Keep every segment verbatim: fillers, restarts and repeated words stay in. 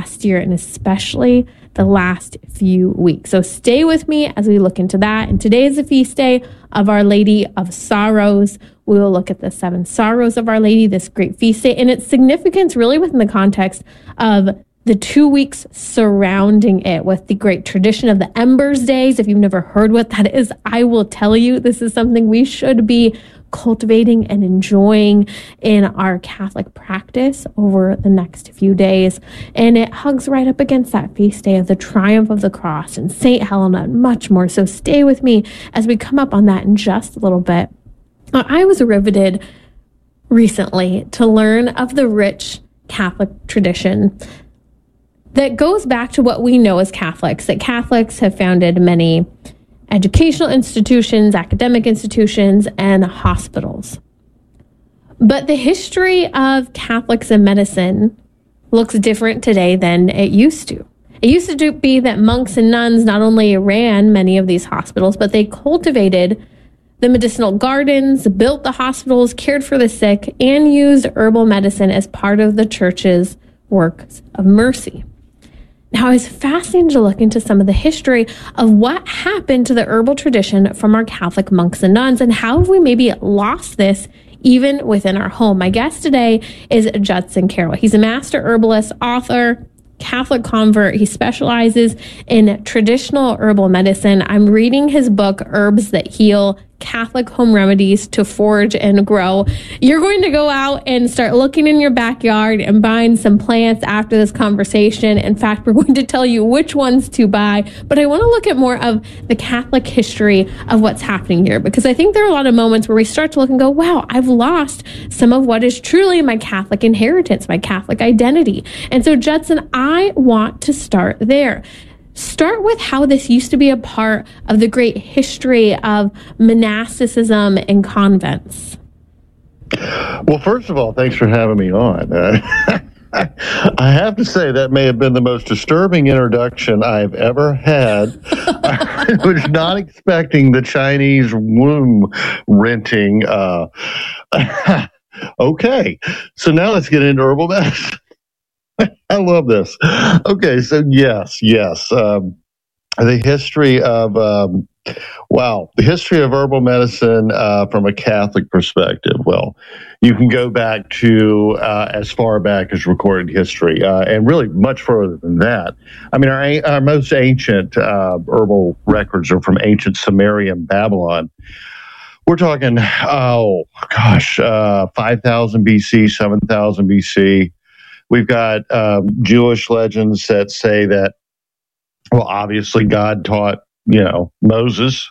last year and especially the last few weeks. So stay with me as we look into that. And today is the feast day of Our Lady of Sorrows. We will look at the seven sorrows of Our Lady, this great feast day, and its significance really within the context of the two weeks surrounding it, with the great tradition of the Embers Days. If you've never heard what that is, I will tell you, this is something we should be cultivating and enjoying in our Catholic practice over the next few days. And it hugs right up against that feast day of the triumph of the cross and Saint Helena and much more. So stay with me as we come up on that in just a little bit. I was riveted recently to learn of the rich Catholic tradition that goes back to what we know as Catholics, that Catholics have founded many educational institutions, academic institutions, and hospitals. But the history of Catholics in medicine looks different today than it used to. It used to be that monks and nuns not only ran many of these hospitals, but they cultivated the medicinal gardens, built the hospitals, cared for the sick, and used herbal medicine as part of the church's works of mercy. Now, I was fascinated to look into some of the history of what happened to the herbal tradition from our Catholic monks and nuns, and how have we maybe lost this even within our home. My guest today is Judson Carroll. He's a master herbalist, author, Catholic convert. He specializes in traditional herbal medicine. I'm reading his book, Herbs That Heal, Catholic Home Remedies to Forage and Grow. You're going to go out and start looking in your backyard and buying some plants after this conversation. In fact, we're going to tell you which ones to buy, but I want to look at more of the Catholic history of what's happening here, because I think there are a lot of moments where we start to look and go, wow, I've lost some of what is truly my Catholic inheritance, my Catholic identity. And so, Judson, I want to start there. Start with how this used to be a part of the great history of monasticism and convents. Well, first of all, thanks for having me on. Uh, I have to say that may have been the most disturbing introduction I've ever had. I was not expecting the Chinese womb renting. Uh, okay, so now let's get into herbal medicine. I love this. Okay, so yes, yes. Um, the history of, um, wow, the history of herbal medicine uh, from a Catholic perspective. Well, you can go back to uh, as far back as recorded history, uh, and really much further than that. I mean, our, our most ancient uh, herbal records are from ancient Sumerian Babylon. We're talking, oh, gosh, uh, five thousand B C, seven thousand B C. We've got um, Jewish legends that say that, well, obviously God taught, you know, Moses.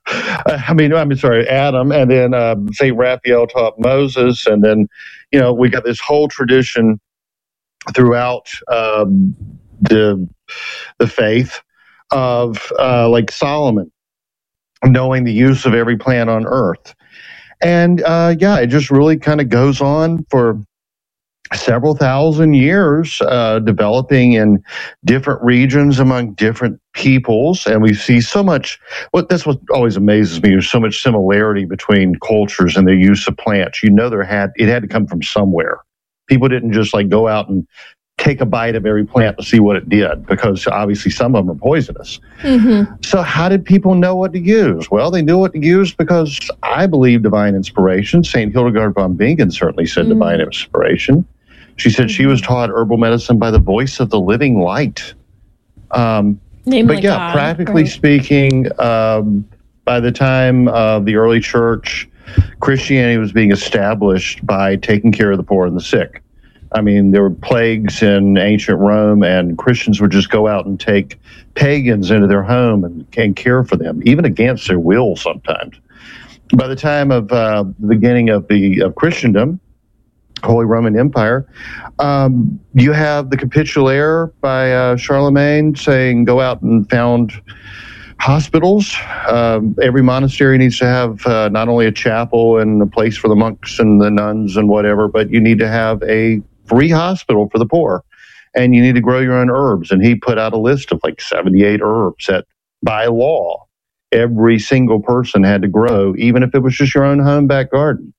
I mean, I'm sorry, Adam, and then uh, Saint Raphael taught Moses, and then, you know, we got this whole tradition throughout um, the the faith of uh, like Solomon, knowing the use of every plant on earth, and uh, yeah, it just really kind of goes on for several thousand years, uh, developing in different regions among different peoples. And we see so much, what that's what always amazes me, there's so much similarity between cultures and the use of plants. You know, there had, it had to come from somewhere. People didn't just like go out and take a bite of every plant to see what it did, because obviously some of them are poisonous. Mm-hmm. So how did people know what to use? Well, they knew what to use because I believe divine inspiration. Saint Hildegard von Bingen certainly said mm-hmm. divine inspiration. She said mm-hmm. she was taught herbal medicine by the voice of the living light. Um, Namely but yeah, God, practically right? speaking, um, by the time of the early church, Christianity was being established by taking care of the poor and the sick. I mean, there were plagues in ancient Rome, and Christians would just go out and take pagans into their home and, and care for them, even against their will sometimes. By the time of uh, the beginning of the of Christendom, Holy Roman Empire, um, you have the Capitulaire by uh, Charlemagne saying, go out and found hospitals. Um, every monastery needs to have uh, not only a chapel and a place for the monks and the nuns and whatever, but you need to have a free hospital for the poor, and you need to grow your own herbs. And he put out a list of like seventy-eight herbs that by law, every single person had to grow, even if it was just your own home back garden.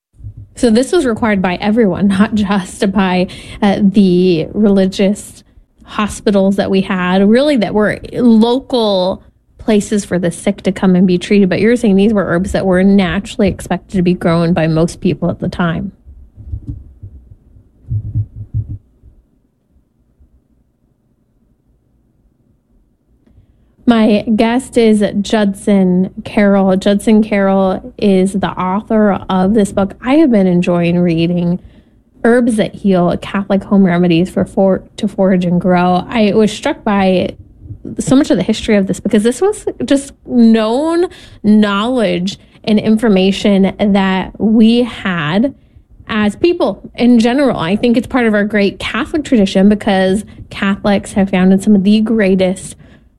So this was required by everyone, not just by uh, the religious hospitals that we had, really that were local places for the sick to come and be treated. But you're saying these were herbs that were naturally expected to be grown by most people at the time. My guest is Judson Carroll. Judson Carroll is the author of this book. I have been enjoying reading Herbs That Heal, Catholic Home Remedies for, for to Forage and Grow. I was struck by so much of the history of this because this was just known knowledge and information that we had as people in general. I think it's part of our great Catholic tradition because Catholics have founded some of the greatest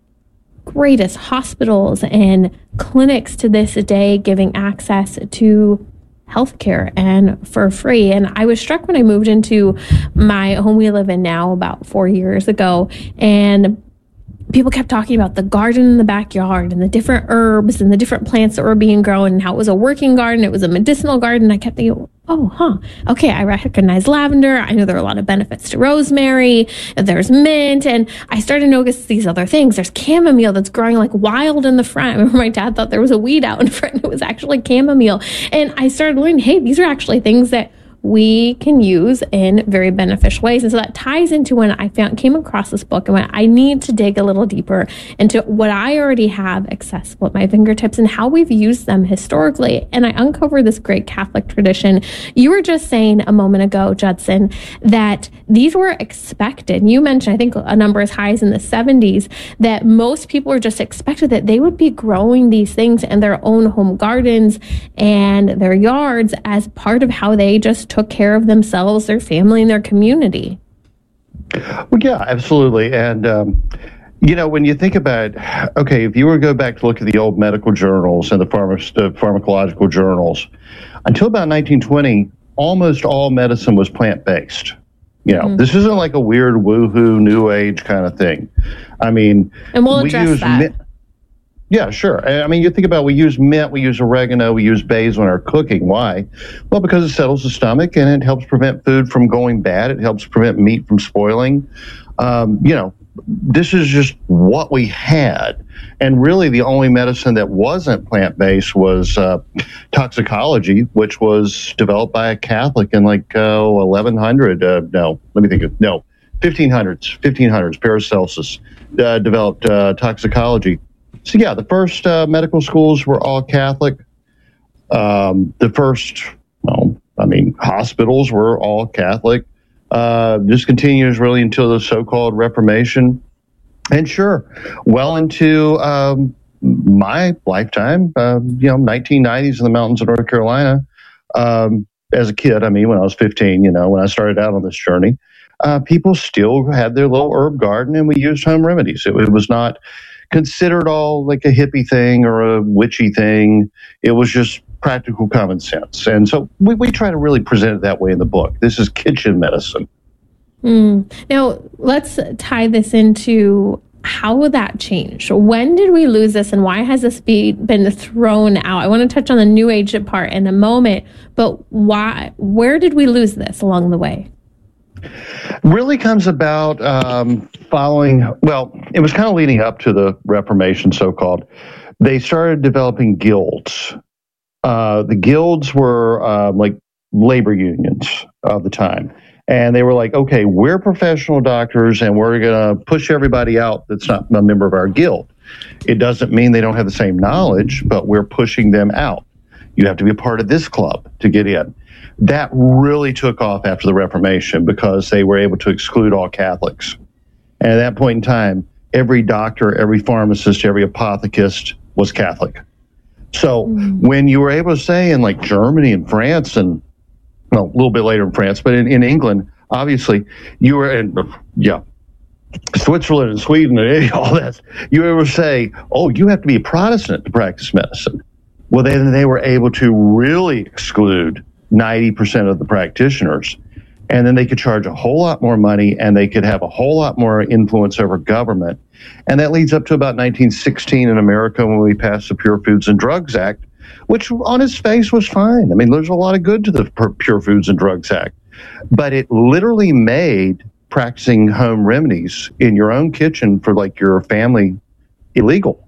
greatest hospitals and clinics to this day, giving access to healthcare and for free. And I was struck when I moved into my home we live in now about four years ago, and people kept talking about the garden in the backyard and the different herbs and the different plants that were being grown and how it was a working garden. It was a medicinal garden. I kept thinking, oh, huh. Okay, I recognize lavender. I know there are a lot of benefits to rosemary. There's mint. And I started to notice these other things. There's chamomile that's growing like wild in the front. I remember my dad thought there was a weed out in front and it was actually chamomile. And I started learning, hey, these are actually things that we can use in very beneficial ways. And so that ties into when I found came across this book and when I need to dig a little deeper into what I already have accessible at my fingertips and how we've used them historically. And I uncovered this great Catholic tradition. You were just saying a moment ago, Judson, that these were expected. You mentioned, I think, a number as high as in the seventies, that most people were just expected that they would be growing these things in their own home gardens and their yards as part of how they just took care of themselves, their family, and their community. Well, yeah, absolutely. And, um, you know, when you think about, okay, if you were to go back to look at the old medical journals and the pharma- uh, pharmacological journals, until about nineteen twenty, almost all medicine was plant-based. You know, mm-hmm. This isn't like a weird woohoo new age kind of thing. I mean, and we'll address we use that. Mi- Yeah, sure. I mean, you think about, we use mint, we use oregano, we use basil in our cooking. Why? Well, because it settles the stomach and it helps prevent food from going bad. It helps prevent meat from spoiling. Um, you know, this is just what we had. And really the only medicine that wasn't plant-based was uh, toxicology, which was developed by a Catholic in like uh, eleven hundred. Uh, no, let me think of, no, fifteen hundreds, fifteen hundreds, Paracelsus uh, developed uh, toxicology. So, yeah, the first uh, medical schools were all Catholic. Um, the first, well, I mean, hospitals were all Catholic. Uh, this continues really until the so-called Reformation. And sure, well into um, my lifetime, uh, you know, nineteen nineties in the mountains of North Carolina, um, as a kid, I mean, when I was fifteen, you know, when I started out on this journey, uh, people still had their little herb garden and we used home remedies. It, it was not considered all like a hippie thing or a witchy thing. It was just practical common sense. And so we, we try to really present it that way in the book. This is kitchen medicine. Mm. Now, let's tie this into how that changed. When did we lose this and why has this be, been thrown out? I want to touch on the New Age part in a moment, but why? Where did we lose this along the way? Really comes about um, following, well, it was kind of leading up to the Reformation, so-called. They started developing guilds. Uh, the guilds were uh, like labor unions of the time. And they were like, okay, we're professional doctors and we're going to push everybody out that's not a member of our guild. It doesn't mean they don't have the same knowledge, but we're pushing them out. You have to be a part of this club to get in. That really took off after the Reformation because they were able to exclude all Catholics. And at that point in time, every doctor, every pharmacist, every apothecist was Catholic. So mm. when you were able to say in like Germany and France and, well, a little bit later in France, but in, in England, obviously, you were in, yeah, Switzerland and Sweden and all that, you were able to say, oh, you have to be a Protestant to practice medicine. Well, then they were able to really exclude ninety percent of the practitioners. And then they could charge a whole lot more money and they could have a whole lot more influence over government. And that leads up to about nineteen sixteen in America when we passed the Pure Foods and Drugs Act, which on its face was fine. I mean, there's a lot of good to the Pure Foods and Drugs Act. But it literally made practicing home remedies in your own kitchen for like your family illegal.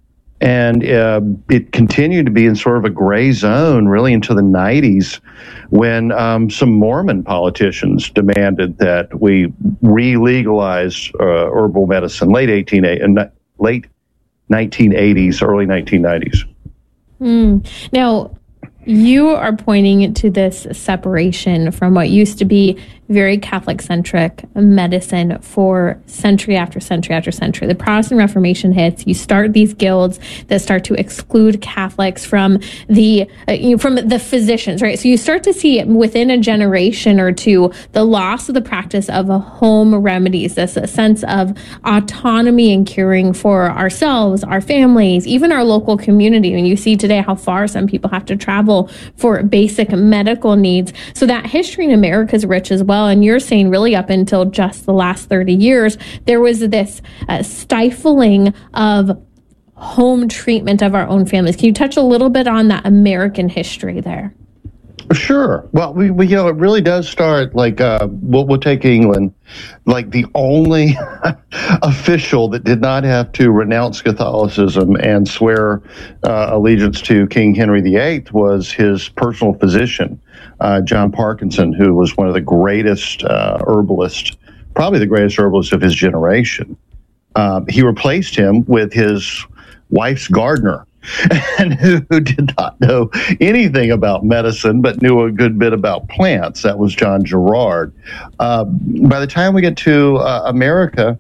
And uh, it continued to be in sort of a gray zone really into the nineties when um, some Mormon politicians demanded that we re-legalize uh, herbal medicine, late eighteen and uh, late nineteen eighties, early nineteen nineties. Mm. Now, you are pointing to this separation from what used to be very Catholic-centric medicine for century after century after century. The Protestant Reformation hits. You start these guilds that start to exclude Catholics from the uh, you know, from the physicians, right? So you start to see within a generation or two the loss of the practice of a home remedies, this a sense of autonomy in curing for ourselves, our families, even our local community. And you see today how far some people have to travel for basic medical needs. So that history in America is rich as well. And you're saying really up until just the last thirty years, there was this uh, stifling of home treatment of our own families. Can you touch a little bit on that American history there? Sure. Well, we, we you know, it really does start like, uh, we'll, we'll take England, like the only official that did not have to renounce Catholicism and swear uh, allegiance to King Henry the Eighth was his personal physician, uh, John Parkinson, who was one of the greatest uh, herbalists, probably the greatest herbalist of his generation. Um, he replaced him with his wife's gardener, and who, who did not know anything about medicine, but knew a good bit about plants. That was John Gerard. Uh, by the time we get to uh, America,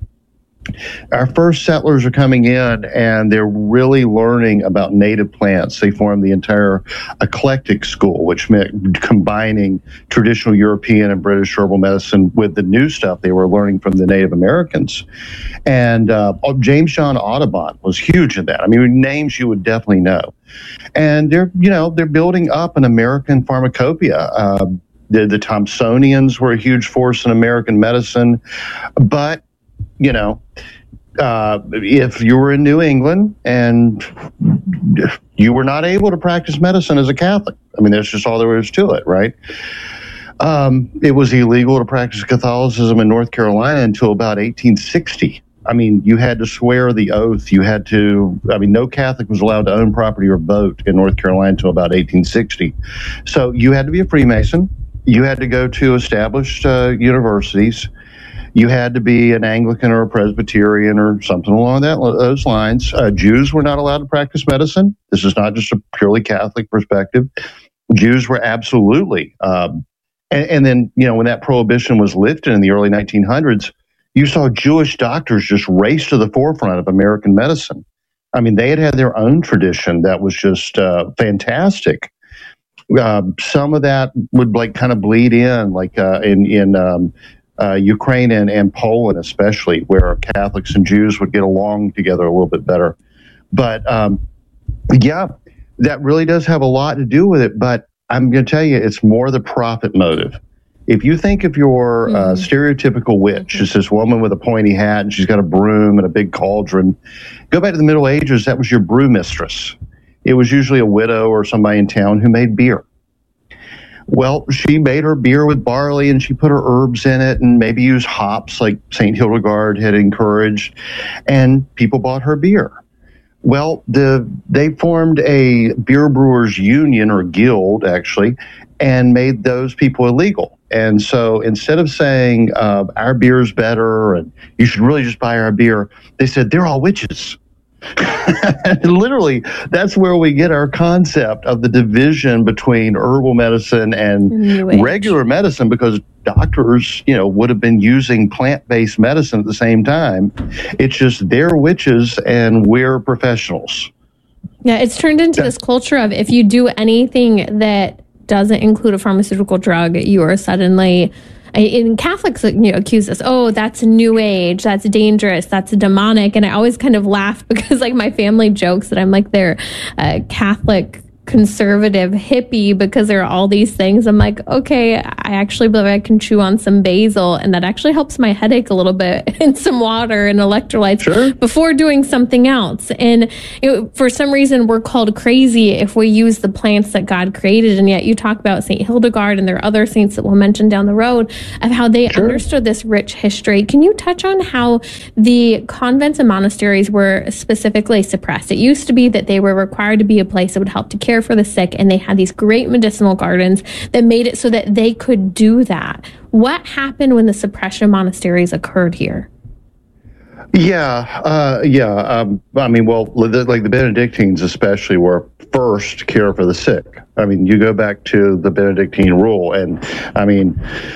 our first settlers are coming in, and they're really learning about native plants. They form the entire eclectic school, which meant combining traditional European and British herbal medicine with the new stuff they were learning from the Native Americans. And uh, James John Audubon was huge in that. I mean, names you would definitely know. And they're, you know, they're building up an American pharmacopoeia. Uh, the, the Thomsonians were a huge force in American medicine, but you know, uh, if you were in New England and you were not able to practice medicine as a Catholic, I mean, that's just all there is to it, right? Um, it was illegal to practice Catholicism in North Carolina until about eighteen sixty. I mean, you had to swear the oath. You had to, I mean, no Catholic was allowed to own property or vote in North Carolina until about eighteen sixty. So you had to be a Freemason. You had to go to established uh, universities. You had to be an Anglican or a Presbyterian or something along that those lines. Uh, Jews were not allowed to practice medicine. This is not just a purely Catholic perspective. Jews were absolutely. Um, and, and then, you know, when that prohibition was lifted in the early nineteen hundreds, you saw Jewish doctors just race to the forefront of American medicine. I mean, they had had their own tradition that was just uh, fantastic. Uh, some of that would like kind of bleed in, like uh, in in. Um, Uh, Ukraine and, and Poland especially, where Catholics and Jews would get along together a little bit better. But um, yeah, that really does have a lot to do with it. But I'm going to tell you, it's more the profit motive. If you think of your mm-hmm. uh, stereotypical witch, mm-hmm. it's this woman with a pointy hat and she's got a broom and a big cauldron. Go back to the Middle Ages, that was your brew mistress. It was usually a widow or somebody in town who made beer. Well, she made her beer with barley and she put her herbs in it and maybe used hops like Saint Hildegard had encouraged, and people bought her beer. Well, the they formed a beer brewers union or guild, actually, and made those people illegal. And so instead of saying uh, our beer's better and you should really just buy our beer, they said they're all witches. Literally, that's where we get our concept of the division between herbal medicine and regular medicine, because doctors, you know, would have been using plant-based medicine at the same time. It's just they're witches and we're professionals. Yeah, it's turned into this culture of if you do anything that doesn't include a pharmaceutical drug, you are suddenly... In Catholics, you know, accuse us, oh, that's new age, that's dangerous, that's demonic. And I always kind of laugh because, like, my family jokes that I'm like their uh, Catholic conservative hippie because there are all these things. I'm like, okay, I actually believe I can chew on some basil, and that actually helps my headache a little bit, and some water and electrolytes sure. before doing something else. And you know, for some reason, we're called crazy if we use the plants that God created. And yet you talk about Saint Hildegard, and there are other saints that we'll mention down the road of how they sure. understood this rich history. Can you touch on how the convents and monasteries were specifically suppressed? It used to be that they were required to be a place that would help to care for the sick, and they had these great medicinal gardens that made it so that they could do that. What happened when the suppression of monasteries occurred here? Yeah, uh, yeah. Um, I mean, well, the, like the Benedictines especially were first to care for the sick. I mean, you go back to the Benedictine rule, and I mean,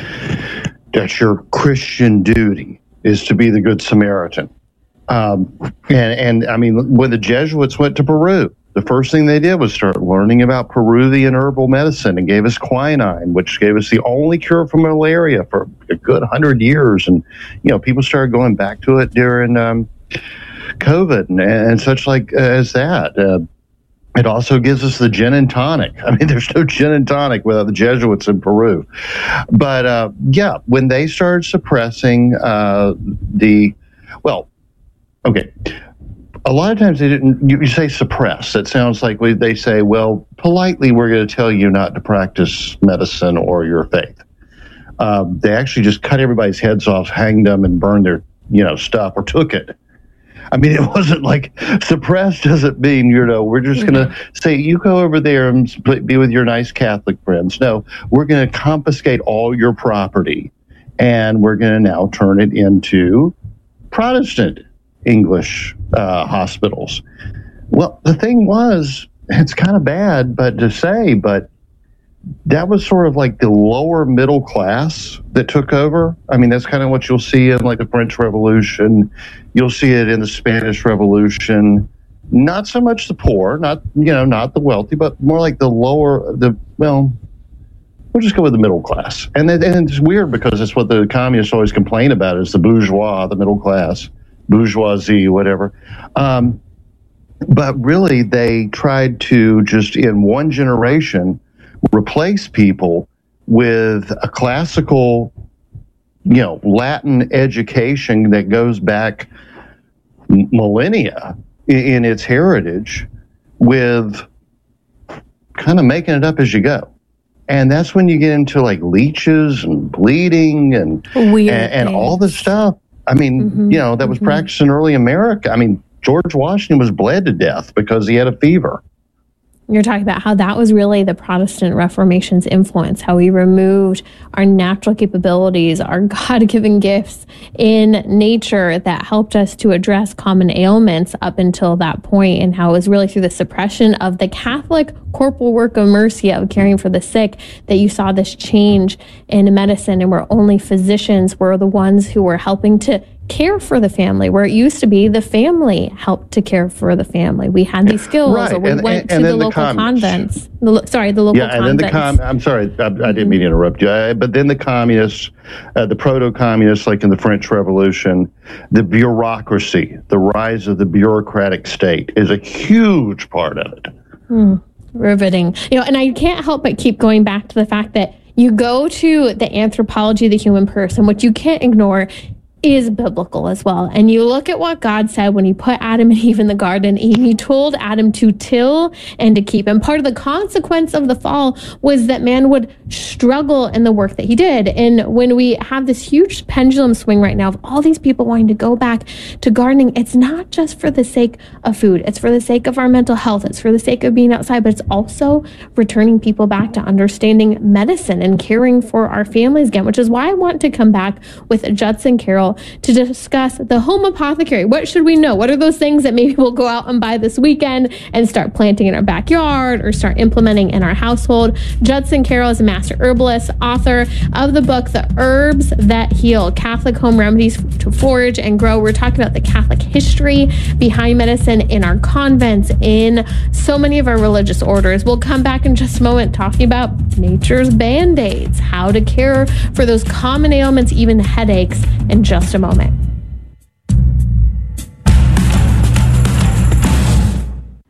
that's your Christian duty, is to be the Good Samaritan. Um, and, and I mean, when the Jesuits went to Peru, the first thing they did was start learning about Peruvian herbal medicine, and gave us quinine, which gave us the only cure for malaria for a good hundred years. And, you know, people started going back to it during um, COVID and, and such like uh, as that. Uh, it also gives us the gin and tonic. I mean, there's no gin and tonic without the Jesuits in Peru. But, uh, yeah, when they started suppressing uh, the, well, okay, a lot of times they didn't, you, you say suppress. It sounds like we, they say, well, politely, we're going to tell you not to practice medicine or your faith. Um, they actually just cut everybody's heads off, hanged them, and burned their, you know, stuff, or took it. I mean, it wasn't like suppress doesn't mean, you know, we're just going to say, you go over there and be with your nice Catholic friends. No, we're going to confiscate all your property, and we're going to now turn it into Protestant English uh, hospitals. Well, the thing was, it's kind of bad, but to say, but that was sort of like the lower middle class that took over. I mean, that's kind of what you'll see in like the French Revolution. You'll see it in the Spanish Revolution. Not so much the poor, not, you know, not the wealthy, but more like the lower, the, well, we'll just go with the middle class. And, it, and it's weird because it's what the communists always complain about, is the bourgeois, the middle class. Bourgeoisie, whatever. Um, but really, they tried to just in one generation replace people with a classical, you know, Latin education that goes back millennia in, in its heritage, with kind of making it up as you go. And that's when you get into like leeches and bleeding and and, and all this stuff. I mean, mm-hmm, you know, that was mm-hmm. practiced in early America. I mean, George Washington was bled to death because he had a fever. You're talking about how that was really the Protestant Reformation's influence, how we removed our natural capabilities, our God-given gifts in nature that helped us to address common ailments up until that point, and how it was really through the suppression of the Catholic corporal work of mercy, of caring for the sick, that you saw this change in medicine, and where only physicians were the ones who were helping to care for the family, where it used to be the family helped to care for the family. We had these skills, right. or we and, went and, to and the local the convents. The, sorry, the local yeah, and convents. then the com- I'm sorry, I, I didn't mean to interrupt you. I, but then the communists, uh, the proto-communists, like in the French Revolution, the bureaucracy, the rise of the bureaucratic state is a huge part of it. Hmm. Riveting. You know, and I can't help but keep going back to the fact that you go to the anthropology of the human person, which you can't ignore, is biblical as well. And you look at what God said when he put Adam and Eve in the garden. He told Adam to till and to keep. And part of the consequence of the fall was that man would struggle in the work that he did. And when we have this huge pendulum swing right now of all these people wanting to go back to gardening, it's not just for the sake of food. It's for the sake of our mental health. It's for the sake of being outside, but it's also returning people back to understanding medicine and caring for our families again, which is why I want to come back with Judson Carroll to discuss the home apothecary. What should we know? What are those things that maybe we'll go out and buy this weekend and start planting in our backyard or start implementing in our household? Judson Carroll is a master herbalist, author of the book, The Herbs That Heal, Catholic Home Remedies to Forage and Grow. We're talking about the Catholic history behind medicine in our convents, in so many of our religious orders. We'll come back in just a moment talking about nature's Band-Aids, how to care for those common ailments, even headaches, in just a moment.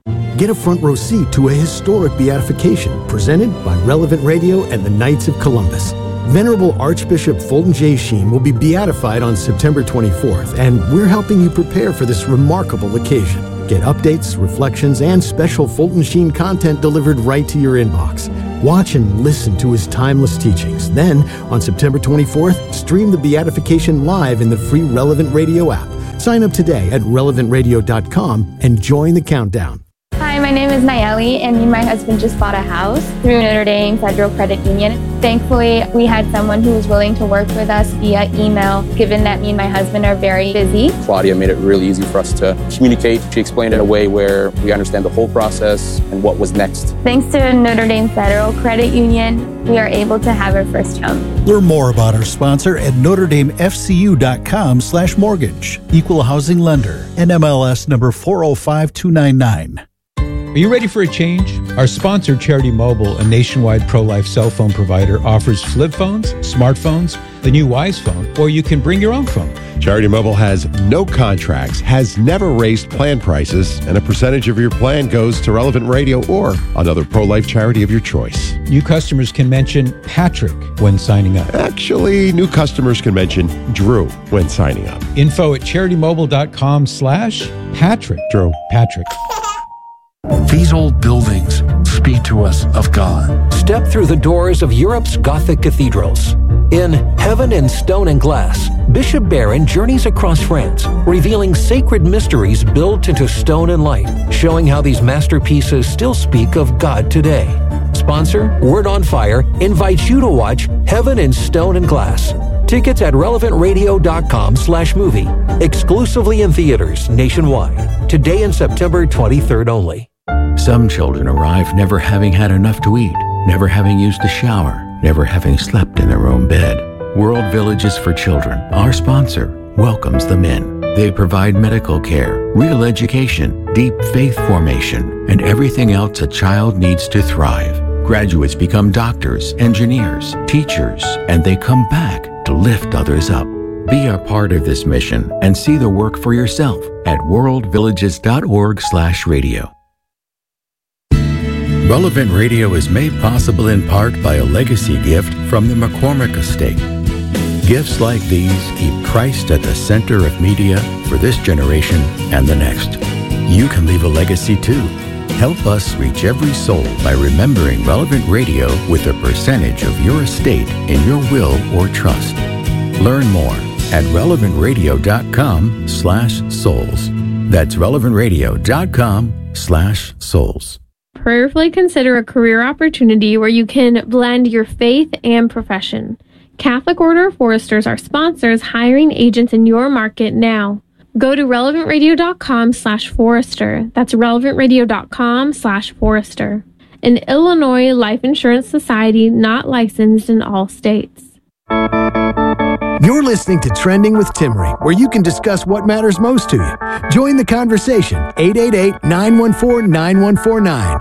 get a front row seat to a historic beatification presented by Relevant Radio and the Knights of Columbus. Venerable Archbishop Fulton J. Sheen will be beatified on September twenty-fourth, and we're helping you prepare for this remarkable occasion. Get updates, reflections, and special Fulton Sheen content delivered right to your inbox. Watch and listen to his timeless teachings. Then, on September twenty-fourth, stream the beatification live in the free Relevant Radio app. Sign up today at relevant radio dot com and join the countdown. Hi, my name is Nayeli, and me and my husband just bought a house through Notre Dame Federal Credit Union. Thankfully, we had someone who was willing to work with us via email, given that me and my husband are very busy. Claudia made it really easy for us to communicate. She explained it in a way where we understand the whole process and what was next. Thanks to Notre Dame Federal Credit Union, we are able to have our first home. Learn more about our sponsor at notre dame f c u dot com slash mortgage. Equal housing lender. N M L S number four oh five two nine nine. Are you ready for a change? Our sponsor, Charity Mobile, a nationwide pro-life cell phone provider, offers flip phones, smartphones, the new Wise Phone, or you can bring your own phone. Charity Mobile has no contracts, has never raised plan prices, and a percentage of your plan goes to Relevant Radio or another pro-life charity of your choice. New customers can mention Patrick when signing up. Actually, new customers can mention Drew when signing up. Info at charity mobile dot com slash Patrick. Drew. Patrick. These old buildings speak to us of God. Step through the doors of Europe's Gothic cathedrals. In Heaven in Stone and Glass, Bishop Barron journeys across France, revealing sacred mysteries built into stone and light, showing how these masterpieces still speak of God today. Sponsor, Word on Fire, invites you to watch Heaven in Stone and Glass. Tickets at relevant radio dot com slash movie. Exclusively in theaters nationwide. Today and September twenty-third only. Some children arrive never having had enough to eat, never having used a shower, never having slept in their own bed. World Villages for Children, our sponsor, welcomes them in. They provide medical care, real education, deep faith formation, and everything else a child needs to thrive. Graduates become doctors, engineers, teachers, and they come back to lift others up. Be a part of this mission and see the work for yourself at world villages dot org slash radio. Relevant Radio is made possible in part by a legacy gift from the McCormick Estate. Gifts like these keep Christ at the center of media for this generation and the next. You can leave a legacy too. Help us reach every soul by remembering Relevant Radio with a percentage of your estate in your will or trust. Learn more at relevant radio dot com slash souls. That's relevant radio dot com slash souls. Prayerfully consider a career opportunity where you can blend your faith and profession. Catholic Order of Foresters are sponsors hiring agents in your market now. Go to relevant radio dot com slash forester. That's relevant radio dot com slash forester. An Illinois Life Insurance Society not licensed in all states. You're listening to Trending with Timmerie, where you can discuss what matters most to you. Join the conversation, eight eight eight, nine one four, nine one four nine.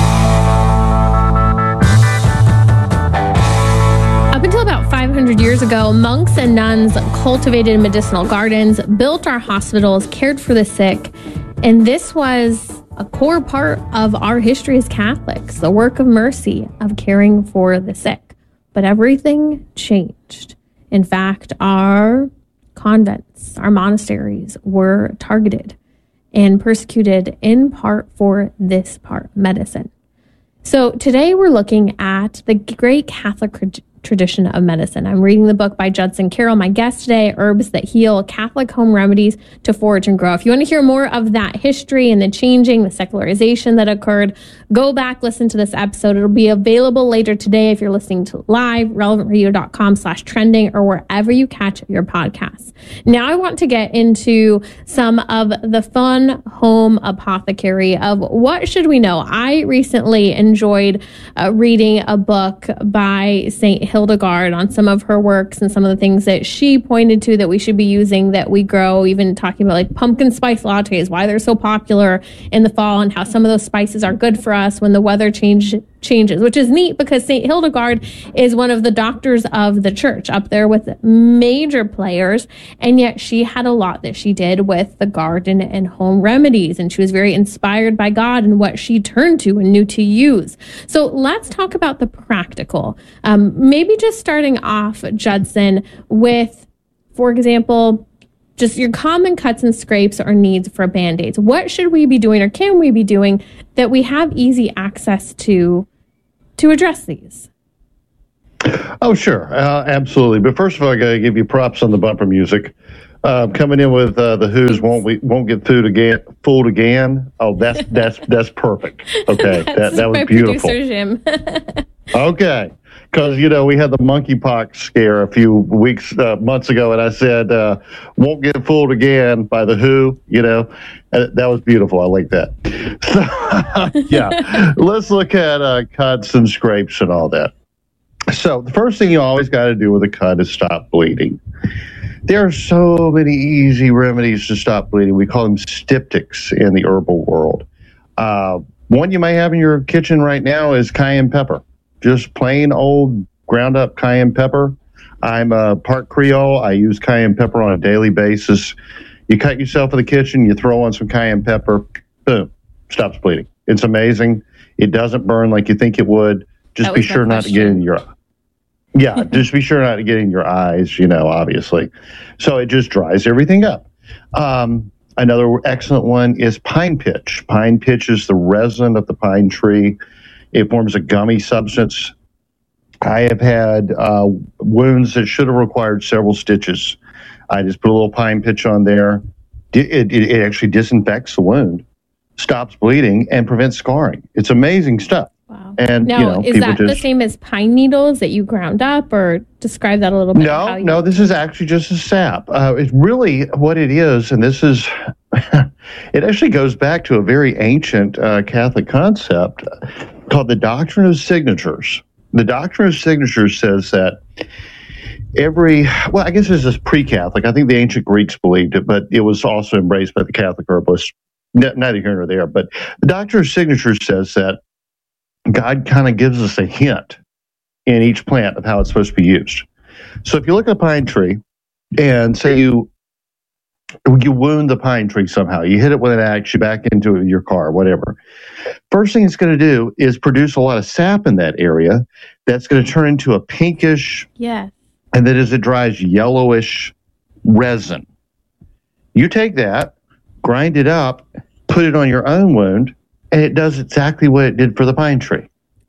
Up until about five hundred years ago, monks and nuns cultivated medicinal gardens, built our hospitals, cared for the sick, and this was a core part of our history as Catholics, the work of mercy, of caring for the sick. But everything changed. In fact, our convents, our monasteries were targeted and persecuted in part for this part, medicine. So today we're looking at the great Catholic tradition of medicine. I'm reading the book by Judson Carroll. My guest today, Herbs That Heal, Catholic Home Remedies to Forage and Grow. If you want to hear more of that history and the changing, the secularization that occurred, go back, listen to this episode. It'll be available later today if you're listening to live, relevant radio dot com slash trending, or wherever you catch your podcasts. Now I want to get into some of the fun home apothecary of what should we know. I recently enjoyed uh, reading a book by Saint Hildegard on some of her works and some of the things that she pointed to that we should be using that we grow, even talking about like pumpkin spice lattes, why they're so popular in the fall and how some of those spices are good for us when the weather change changes, which is neat because Saint Hildegard is one of the doctors of the church, up there with major players, and yet she had a lot that she did with the garden and home remedies, and she was very inspired by God and what she turned to and knew to use. So let's talk about the practical. Um, maybe just starting off, Judson, with, for example, just your common cuts and scrapes or needs for Band-Aids. What should we be doing or can we be doing that we have easy access to to address these? Oh, sure. Uh, absolutely. But first of all, I got to give you props on the bumper music. Uh, coming in with uh, the Who's "Won't We Won't Get Fooled Again." Fooled again. Oh, that's that's that's perfect. Okay, that that was beautiful. Producer Jim. Okay, because you know we had the monkeypox scare a few weeks, uh, months ago, and I said uh, "Won't Get Fooled Again" by the Who. You know, uh, that was beautiful. I like that. So, yeah, let's look at uh, cuts and scrapes and all that. So the first thing you always got to do with a cut is stop bleeding. There are so many easy remedies to stop bleeding. We call them styptics in the herbal world. Uh, one you may have in your kitchen right now is cayenne pepper. Just plain old ground up cayenne pepper. I'm a part Creole. I use cayenne pepper on a daily basis. You cut yourself in the kitchen, you throw on some cayenne pepper, boom, stops bleeding. It's amazing. It doesn't burn like you think it would. Just be sure not to get in your Yeah, just be sure not to get in your eyes, you know, obviously. So it just dries everything up. Um, another excellent one is pine pitch. Pine pitch is the resin of the pine tree. It forms a gummy substance. I have had uh, wounds that should have required several stitches. I just put a little pine pitch on there. It, it, it actually disinfects the wound, stops bleeding, and prevents scarring. It's amazing stuff. Wow. And, now, you know, is that just, the same as pine needles that you ground up, or describe that a little bit? No, how you no, this is actually just a sap. Uh, it's really what it is, and this is, it actually goes back to a very ancient uh, Catholic concept called the Doctrine of Signatures. The Doctrine of Signatures says that every, well, I guess this is pre-Catholic. I think the ancient Greeks believed it, but it was also embraced by the Catholic herbalists. Neither here nor there, but the Doctrine of Signatures says that God kind of gives us a hint in each plant of how it's supposed to be used. So if you look at a pine tree and say you you wound the pine tree somehow, you hit it with an axe, you back into it with your car, whatever. First thing it's going to do is produce a lot of sap in that area that's going to turn into a pinkish, yeah, and then as it dries, yellowish resin. You take that, grind it up, put it on your own wound, and it does exactly what it did for the pine tree.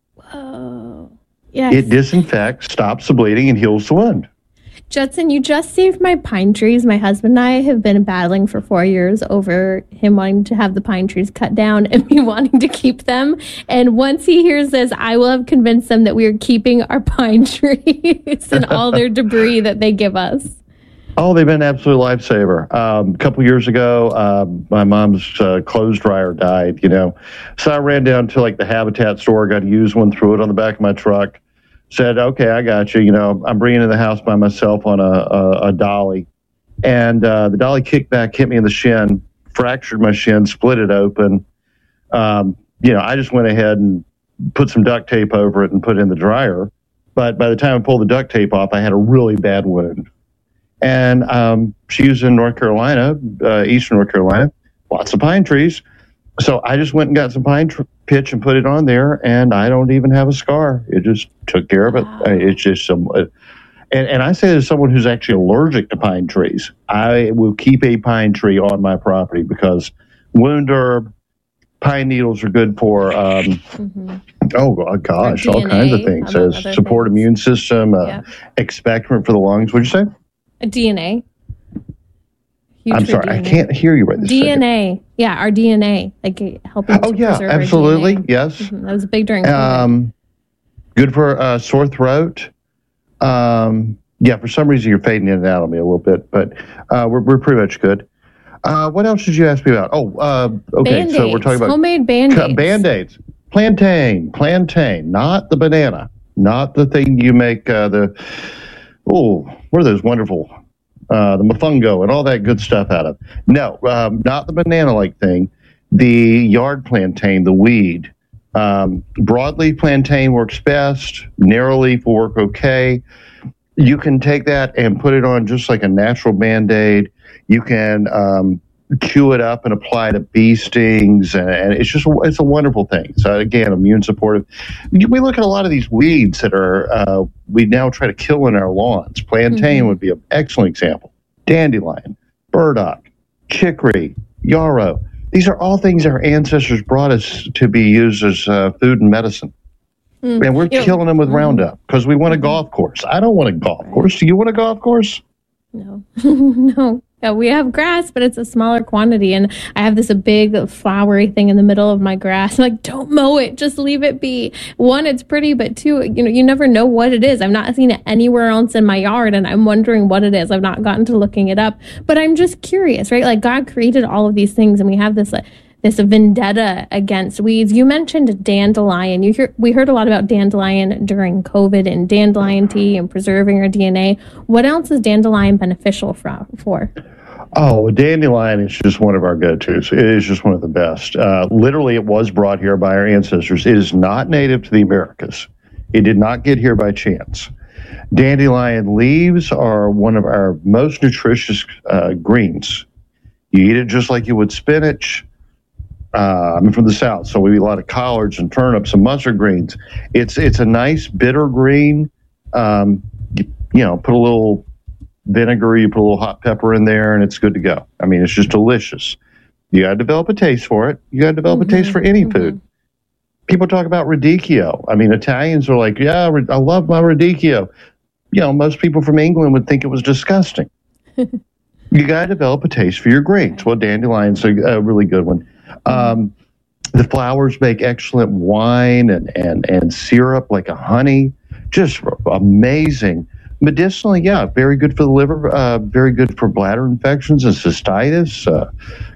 Whoa. Yes. It disinfects, stops the bleeding, and heals the wound. Judson, you just saved my pine trees. My husband and I have been battling for four years over him wanting to have the pine trees cut down and me wanting to keep them. And once he hears this, I will have convinced them that we are keeping our pine trees and all their debris that they give us. Oh, they've been an absolute lifesaver. Um, a couple years ago, um, my mom's uh, clothes dryer died, you know. So I ran down to like the Habitat store, got to use one, threw it on the back of my truck, said, okay, I got you. You know, I'm bringing it in the house by myself on a, a, a dolly. And uh, the dolly kicked back, hit me in the shin, fractured my shin, split it open. Um, you know, I just went ahead and put some duct tape over it and put it in the dryer. But by the time I pulled the duct tape off, I had a really bad wound. And um, she was in North Carolina, uh, eastern North Carolina, lots of pine trees. So I just went and got some pine tr- pitch and put it on there, and I don't even have a scar. It just took care of it. Wow. It's just some, uh, and, and I say as someone who's actually allergic to pine trees, I will keep a pine tree on my property because wound herb, pine needles are good for, um, mm-hmm. oh gosh, all kinds of things. As support things. Immune system, uh, yeah. expectorant for the lungs. What'd you say? A D N A. Huge I'm sorry, D N A. I can't hear you right this D N A. second. Yeah, our D N A. Like helping Oh, yeah, absolutely. Yes. Mm-hmm. That was big during COVID. Um, good for uh, sore throat. Um, yeah, for some reason you're fading in and out on me a little bit, but uh, we're, we're pretty much good. Uh, what else did you ask me about? Oh, uh, okay, Band-Aids. So we're talking about homemade Band-Aids. Band-Aids. Plantain, plantain, not the banana, not the thing you make uh, the, oh, what are those wonderful, uh, the mofungo and all that good stuff out of. No, um, not the banana-like thing, the yard plantain, the weed. Um, broadleaf plantain works best. Narrowleaf will work okay. You can take that and put it on just like a natural Band-Aid. You can um, chew it up and apply it to bee stings, and, and it's just it's a wonderful thing. So again, immune supportive. We look at a lot of these weeds that are uh, we now try to kill in our lawns. Plantain mm-hmm. would be an excellent example. Dandelion, burdock, chicory, yarrow. These are all things our ancestors brought us to be used as uh, food and medicine. Mm. And we're you killing know, them with mm-hmm. Roundup because we want a golf course. I don't want a golf course. Do you want a golf course? No. No. Yeah, we have grass, but it's a smaller quantity. And I have this a big flowery thing in the middle of my grass. I'm like, don't mow it. Just leave it be. One, it's pretty, but two, you know, you never know what it is. I've not seen it anywhere else in my yard, and I'm wondering what it is. I've not gotten to looking it up, but I'm just curious, right? Like God created all of these things, and we have this, uh, this vendetta against weeds. You mentioned dandelion. You hear, we heard a lot about dandelion during COVID and dandelion tea and preserving our D N A. What else is dandelion beneficial for? for? Oh, dandelion is just one of our go-tos. It is just one of the best. Uh, literally, it was brought here by our ancestors. It is not native to the Americas. It did not get here by chance. Dandelion leaves are one of our most nutritious uh, greens. You eat it just like you would spinach. Uh, I'm from the South, so we eat a lot of collards and turnips and mustard greens. It's it's a nice bitter green. Um, you, you know, put a little vinegar, you put a little hot pepper in there, and it's good to go. I mean, it's just delicious. You got to develop a taste for it. You got to develop mm-hmm. a taste for any mm-hmm. food. People talk about radicchio. I mean, Italians are like, yeah, I love my radicchio. You know, most people from England would think it was disgusting. You got to develop a taste for your greens. Well, dandelion's a, a really good one. Um, the flowers make excellent wine and, and, and syrup, like a honey. Just amazing. Medicinally, yeah, very good for the liver, uh, very good for bladder infections and cystitis, uh,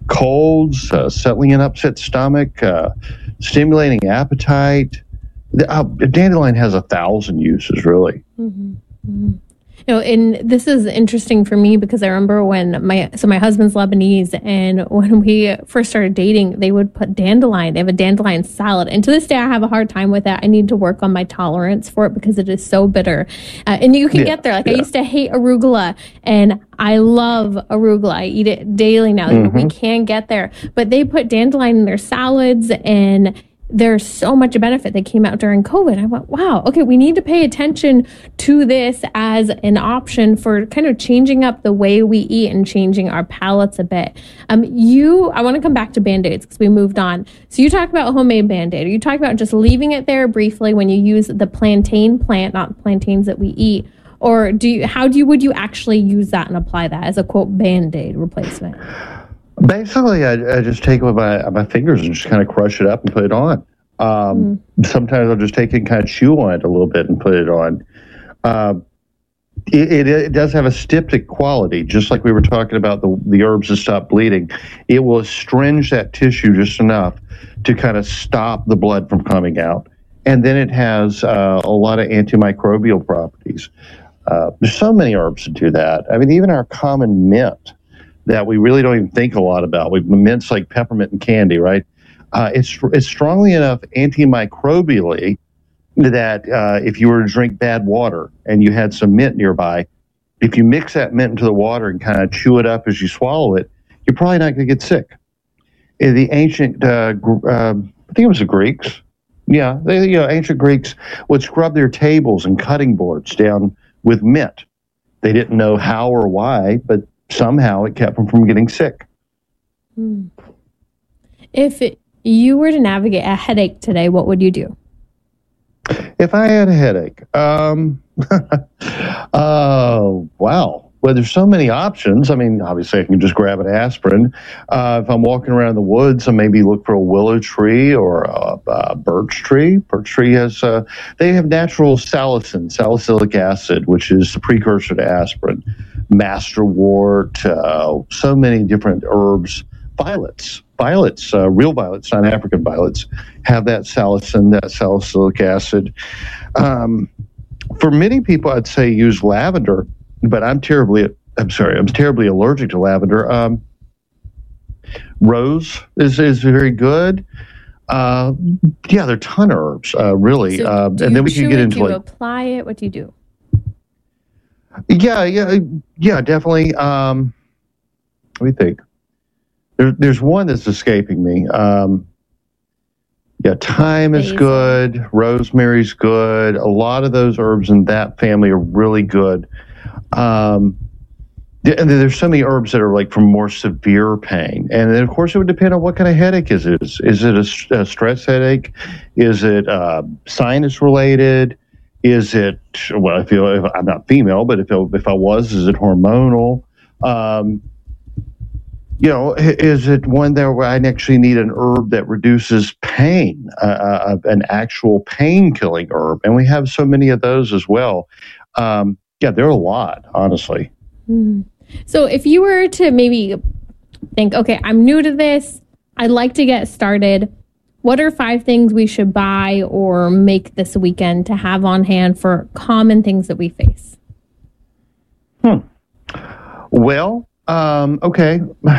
colds, uh, settling an upset stomach, uh, stimulating appetite. The, uh, dandelion has a thousand uses, really. Mm-hmm. Mm-hmm. You know, and this is interesting for me because I remember when my, so my husband's Lebanese, and when we first started dating, they would put dandelion. They have a dandelion salad. And to this day, I have a hard time with that. I need to work on my tolerance for it because it is so bitter. Uh, and you can yeah, get there. Like yeah. I used to hate arugula, and I love arugula. I eat it daily now. Mm-hmm. We can get there. But they put dandelion in their salads, and there's so much benefit that came out during COVID. I went, wow, okay, we need to pay attention to this as an option for kind of changing up the way we eat and changing our palates a bit. Um, you, I want to come back to Band-Aids because we moved on. So you talk about homemade Band-Aid. Are you talking about just leaving it there briefly when you use the plantain plant, not the plantains that we eat? Or do you, how do you, would you actually use that and apply that as a quote Band-Aid replacement? Basically, I, I just take it with my, my fingers and just kind of crush it up and put it on. Um, mm. Sometimes I'll just take it and kind of chew on it a little bit and put it on. Uh, it, it, it does have a styptic quality, just like we were talking about the, the herbs to stop bleeding. It will astringe that tissue just enough to kind of stop the blood from coming out. And then it has uh, a lot of antimicrobial properties. Uh, there's so many herbs to do that. I mean, even our common mint that we really don't even think a lot about. We've mints like peppermint and candy, right? Uh, it's it's strongly enough antimicrobially that uh, if you were to drink bad water and you had some mint nearby, if you mix that mint into the water and kind of chew it up as you swallow it, you're probably not going to get sick. In the ancient, uh, uh, I think it was the Greeks, yeah, they, you know, ancient Greeks would scrub their tables and cutting boards down with mint. They didn't know how or why, but somehow it kept them from getting sick. Hmm. If it, you were to navigate a headache today, what would you do? If I had a headache, um, oh, wow. Well, there's so many options. I mean, obviously, I can just grab an aspirin. Uh, if I'm walking around the woods, I maybe look for a willow tree or a, a birch tree. Birch tree has, uh, they have natural salicin, salicylic acid, which is the precursor to aspirin. Masterwort, uh, so many different herbs. Violets, violets, uh, real violets, not African violets, have that salicin, that salicylic acid. Um, for many people, I'd say use lavender, but I'm terribly, I'm sorry, I'm terribly allergic to lavender. Um, rose is, is very good. Uh, yeah, there are a ton of herbs, uh, really. So uh, do and you then we chew can get it? into Do you like, apply it? What do you do? yeah, yeah, yeah, definitely. Um, let me think. There, there's one that's escaping me. Um, yeah, thyme is Basil. good. Rosemary's good. A lot of those herbs in that family are really good. Um, yeah, and then there's so many herbs that are like for more severe pain. And then, of course, it would depend on what kind of headache is it. Is, is it a, a stress headache? Is it uh, sinus related? Is it, well, if, you, if I'm not female, but if, if I was, is it hormonal? Um, you know, is it one there where I actually need an herb that reduces pain, uh, uh, an actual pain-killing herb? And we have so many of those as well. Um, yeah, there are a lot, honestly. Mm. So if you were to maybe think, okay, I'm new to this, I'd like to get started, what are five things we should buy or make this weekend to have on hand for common things that we face? Hmm. Well, um, okay.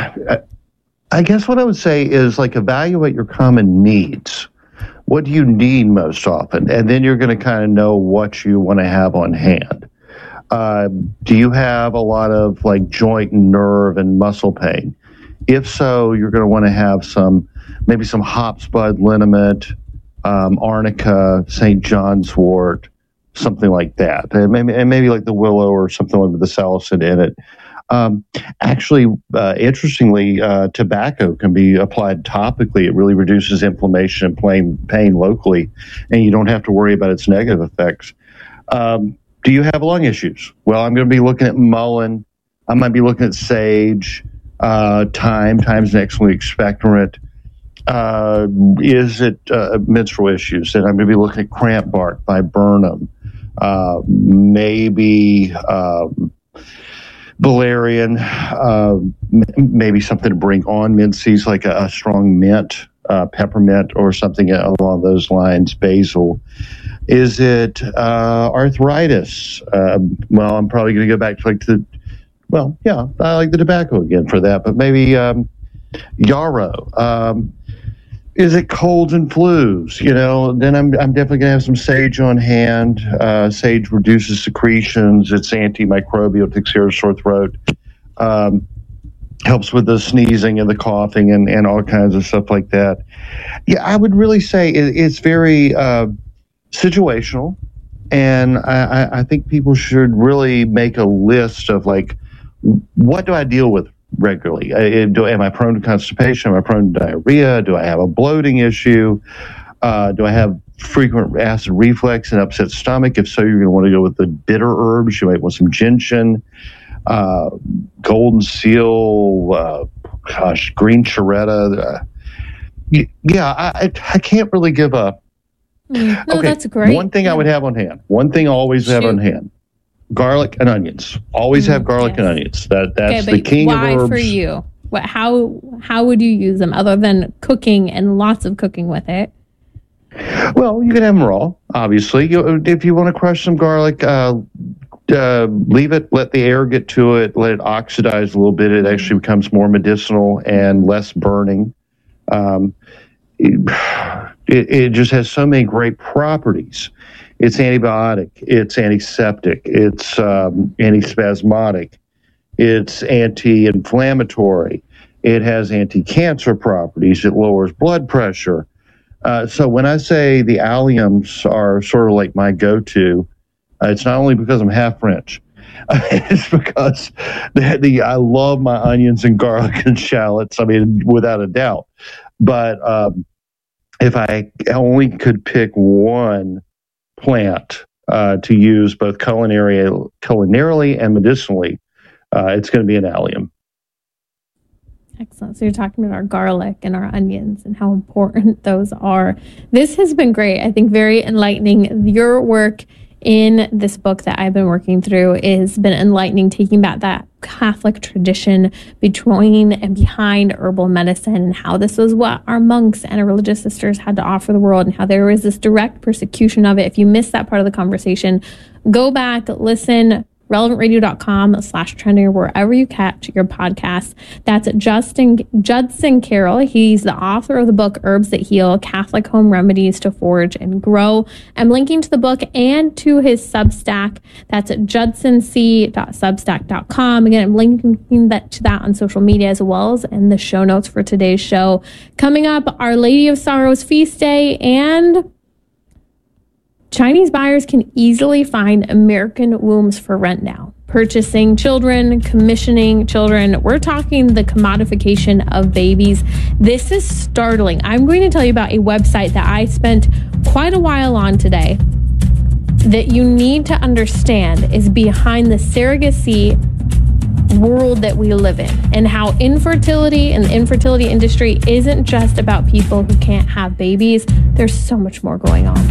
I guess what I would say is like evaluate your common needs. What do you need most often? And then you're going to kind of know what you want to have on hand. Uh, do you have a lot of like joint and nerve and muscle pain? If so, you're going to want to have some, maybe some hops bud liniment, um, arnica, Saint John's wort, something like that. And maybe, and maybe like the willow or something with the salicin in it. Um, actually, uh, interestingly, uh, tobacco can be applied topically. It really reduces inflammation and pain, pain locally, and you don't have to worry about its negative effects. Um, do you have lung issues? Well, I'm going to be looking at mullein. I might be looking at sage, uh, thyme. Thyme's an excellent expectorant. Uh, is it uh, menstrual issues? And I'm going to be looking at cramp bark viburnum. Uh, maybe um, valerian, uh, m- maybe something to bring on minces, like a, a strong mint, uh, peppermint, or something along those lines. Basil. Is it uh, arthritis? Uh, well, I'm probably going to go back to like the, well, yeah, I like the tobacco again for that, but maybe um, yarrow. Um, Is it colds and flus? You know, then I'm I'm definitely gonna have some sage on hand. Uh, sage reduces secretions. It's antimicrobial, takes care of sore throat. Um, helps with the sneezing and the coughing and, and all kinds of stuff like that. Yeah, I would really say it, it's very uh, situational, and I, I think people should really make a list of like, what do I deal with regularly? Uh, do, am I prone to constipation? Am I prone to diarrhea? Do I have a bloating issue? Uh, do I have frequent acid reflux and upset stomach? If so, you're going to want to go with the bitter herbs. You might want some gentian, uh, golden seal, uh, gosh, green charetta. Uh, yeah, I, I can't really give up. Mm, no, okay, that's great. One thing yeah. I would have on hand. One thing I always have Shoot. on hand. Garlic and onions. Always Mm, have garlic yes. and onions. That that's Okay, the but king why of herbs. for you? What? How? How would you use them other than cooking and lots of cooking with it? Well, you can have them raw. Obviously, you, if you want to crush some garlic, uh, uh, leave it. Let the air get to it. Let it oxidize a little bit. It actually becomes more medicinal and less burning. Um, it, it, it just has so many great properties. It's antibiotic, it's antiseptic, it's um, antispasmodic, it's anti-inflammatory, it has anti-cancer properties, it lowers blood pressure. Uh, so when I say the alliums are sort of like my go-to, uh, it's not only because I'm half French, it's because the, the I love my onions and garlic and shallots, I mean, without a doubt. But um, if I only could pick one plant uh, to use both culinary, culinarily and medicinally, uh, it's going to be an allium. Excellent. So you're talking about our garlic and our onions and how important those are. This has been great. I think very enlightening. Your work in this book that I've been working through has been enlightening, taking back that Catholic tradition between and behind herbal medicine and how this was what our monks and our religious sisters had to offer the world and how there was this direct persecution of it. If you missed that part of the conversation, go back, listen, relevant radio.com slash trending or wherever you catch your podcasts. That's Justin Judson Carroll. He's the author of the book Herbs That Heal, Catholic Home Remedies to Forge and Grow. I'm linking to the book and to his Substack. That's at judson c dot substack dot com. Again, I'm linking that to that on social media as well as in the show notes for today's show. Coming up, Our Lady of Sorrows Feast Day, and Chinese buyers can easily find American wombs for rent now. Purchasing children, commissioning children. We're talking the commodification of babies. This is startling. I'm going to tell you about a website that I spent quite a while on today that you need to understand is behind the surrogacy world that we live in, and how infertility and the infertility industry isn't just about people who can't have babies. There's so much more going on.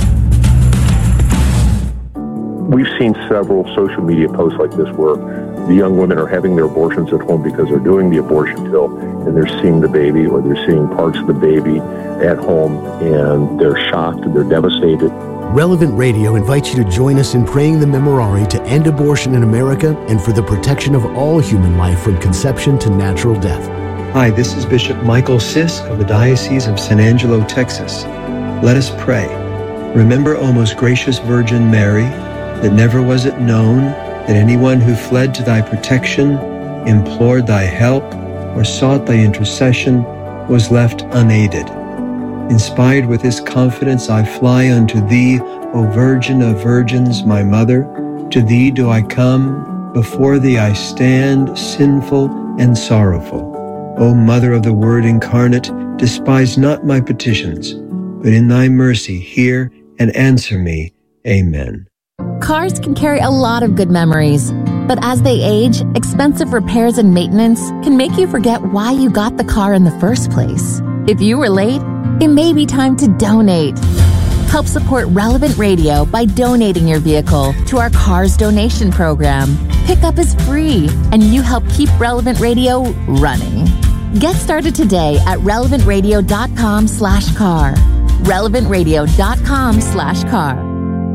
We've seen several social media posts like this where the young women are having their abortions at home because they're doing the abortion pill and they're seeing the baby, or they're seeing parts of the baby at home, and they're shocked and they're devastated. Relevant Radio invites you to join us in praying the Memorare to end abortion in America and for the protection of all human life from conception to natural death. Hi, this is Bishop Michael Sisk of the Diocese of San Angelo, Texas. Let us pray. Remember, O most gracious Virgin Mary, that never was it known that anyone who fled to thy protection, implored thy help, or sought thy intercession was left unaided. Inspired with this confidence, I fly unto thee, O Virgin of Virgins, my Mother. To thee do I come, before thee I stand, sinful and sorrowful. O Mother of the Word incarnate, despise not my petitions, but in thy mercy hear and answer me. Amen. Cars can carry a lot of good memories, but as they age, expensive repairs and maintenance can make you forget why you got the car in the first place. If you were late, it may be time to donate. Help support Relevant Radio by donating your vehicle to our Cars Donation Program. Pickup is free, and you help keep Relevant Radio running. Get started today at relevant radio dot com slash car. relevant radio dot com slash car.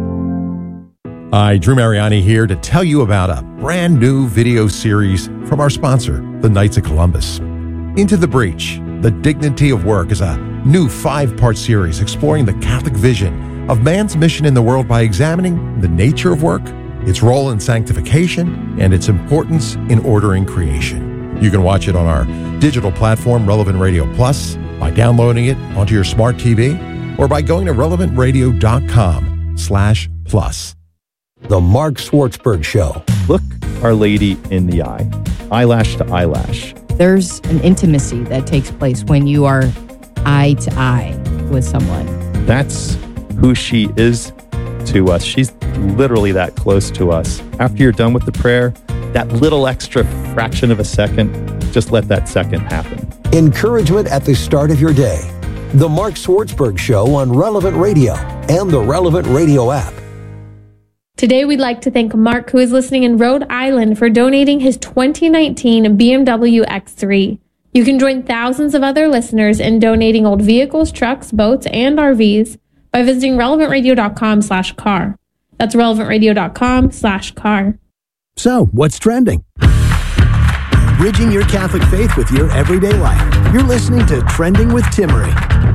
Hi, Drew Mariani here to tell you about a brand new video series from our sponsor, the Knights of Columbus. Into the Breach, The Dignity of Work is a new five-part series exploring the Catholic vision of man's mission in the world by examining the nature of work, its role in sanctification, and its importance in ordering creation. You can watch it on our digital platform, Relevant Radio Plus, by downloading it onto your smart T V, or by going to relevant radio dot com slash plus. The Mark Schwartzberg Show. Look Our Lady in the eye, eyelash to eyelash. There's an intimacy that takes place when you are eye to eye with someone. That's who she is to us. She's literally that close to us. After you're done with the prayer, that little extra fraction of a second, just let that second happen. Encouragement at the start of your day. The Mark Schwartzberg Show on Relevant Radio and the Relevant Radio app. Today, we'd like to thank Mark, who is listening in Rhode Island, for donating his twenty nineteen B M W X three. You can join thousands of other listeners in donating old vehicles, trucks, boats, and R Vs by visiting relevant radio dot com slash car. That's relevant radio dot com slash car. So, what's trending? Bridging your Catholic faith with your everyday life. You're listening to Trending with Timmerie.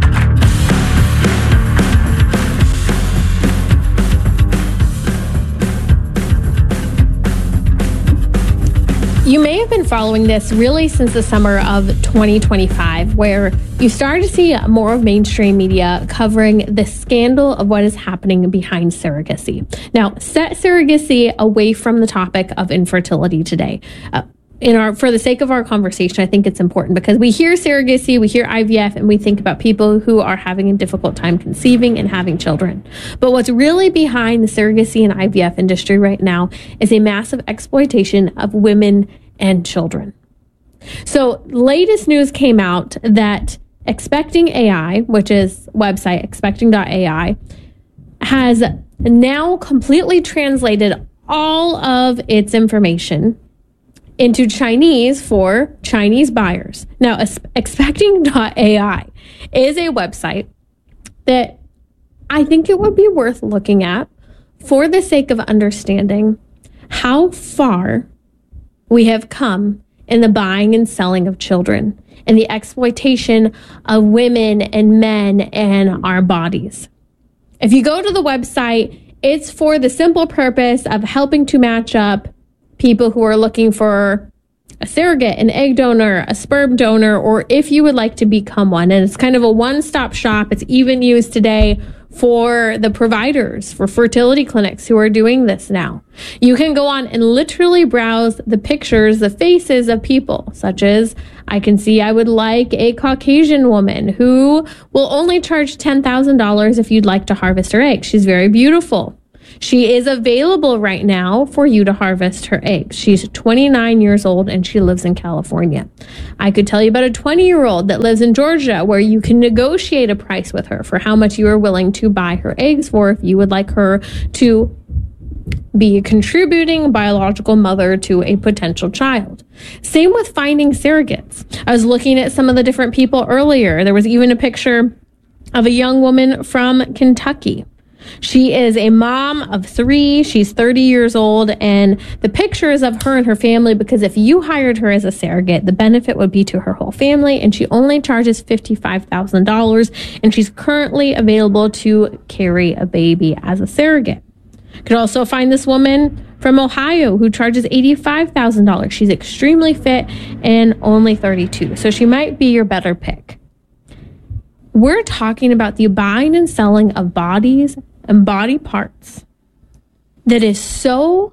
You may have been following this really since the summer of twenty twenty-five, where you started to see more of mainstream media covering the scandal of what is happening behind surrogacy. Now, set surrogacy away from the topic of infertility today. Uh, in our, for the sake of our conversation, I think it's important because we hear surrogacy, we hear I V F, and we think about people who are having a difficult time conceiving and having children. But what's really behind the surrogacy and I V F industry right now is a massive exploitation of women and children. So latest news came out that Expecting A I, which is website expecting dot A I, has now completely translated all of its information into Chinese for Chinese buyers. Now, expecting dot A I is a website that I think it would be worth looking at for the sake of understanding how far we have come in the buying and selling of children and the exploitation of women and men and our bodies. If you go to the website, it's for the simple purpose of helping to match up people who are looking for a surrogate, an egg donor, a sperm donor, or if you would like to become one. And it's kind of a one-stop shop. It's even used today for the providers, for fertility clinics who are doing this now. You can go on and literally browse the pictures, the faces of people, such as, I can see I would like a Caucasian woman who will only charge ten thousand dollars if you'd like to harvest her eggs. She's very beautiful. She is available right now for you to harvest her eggs. She's twenty-nine years old and she lives in California. I could tell you about a twenty-year-old that lives in Georgia where you can negotiate a price with her for how much you are willing to buy her eggs for if you would like her to be a contributing biological mother to a potential child. Same with finding surrogates. I was looking at some of the different people earlier. There was even a picture of a young woman from Kentucky. She is a mom of three. She's thirty years old, and the picture is of her and her family because if you hired her as a surrogate, the benefit would be to her whole family, and she only charges fifty-five thousand dollars, and she's currently available to carry a baby as a surrogate. You could also find this woman from Ohio who charges eighty-five thousand dollars. She's extremely fit and only thirty-two, so she might be your better pick. We're talking about the buying and selling of bodies and body parts that is so